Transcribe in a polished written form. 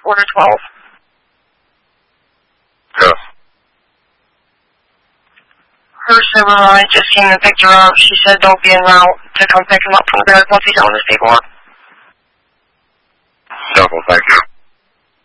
Order 12. Yes. Her supervisor just came and picked her up. She said don't be en route to come pick him up from the barrack once he's on his paperwork. Simple, thank you.